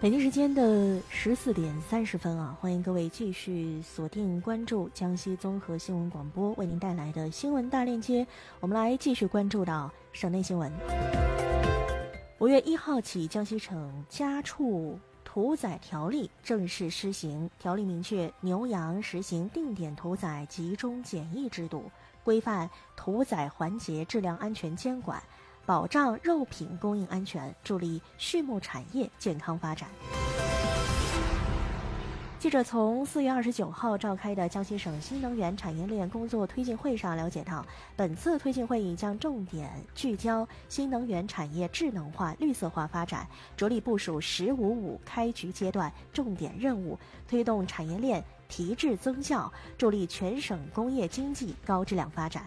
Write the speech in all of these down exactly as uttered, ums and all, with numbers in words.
北京时间的十四点三十分啊，欢迎各位继续锁定关注江西综合新闻广播为您带来的新闻大链接。我们来继续关注到省内新闻。五月一号起，江西省家畜屠宰条例正式施行。条例明确，牛羊实行定点屠宰集中检疫制度，规范屠宰环节质量安全监管，保障肉品供应安全，助力畜牧产业健康发展。记者从四月二十九号召开的江西省新能源产业链工作推进会上了解到，本次推进会议将重点聚焦新能源产业智能化、绿色化发展，着力部署“十五五”开局阶段重点任务，推动产业链提质增效，助力全省工业经济高质量发展。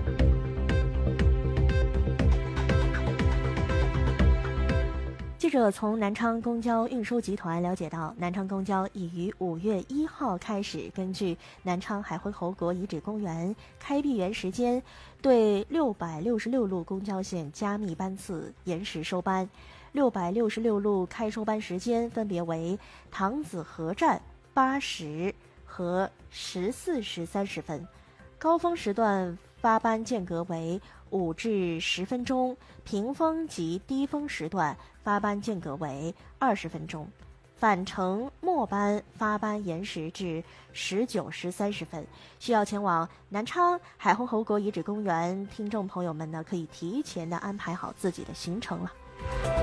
记者从南昌公交运输集团了解到，南昌公交已于五月一号开始，根据南昌海昏侯国遗址公园开闭园时间，对六百六十六路公交线加密班次，延时收班。六百六十六路开收班时间分别为唐子河站八时和十四时三十分，高峰时段发班间隔为五至十分钟，平峰及低峰时段发班间隔为二十分钟，返程末班发班延时至十九时三十分。需要前往南昌海昏侯国遗址公园，听众朋友们呢可以提前的安排好自己的行程了。